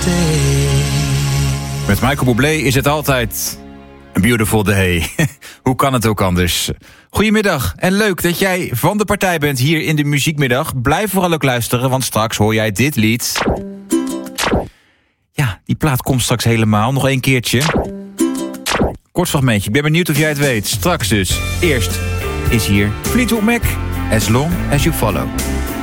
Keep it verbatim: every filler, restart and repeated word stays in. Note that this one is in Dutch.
Met Michael Bublé is het altijd een beautiful day. Hoe kan het ook anders? Goedemiddag en leuk dat jij van de partij bent hier in de Muziekmiddag. Blijf vooral ook luisteren, want straks hoor jij dit lied. Ja, die plaat komt straks helemaal. Nog één keertje. Kort fragmentje, ik ben benieuwd of jij het weet. Straks dus. Eerst is hier Fleetwood Mac, As Long As You Follow.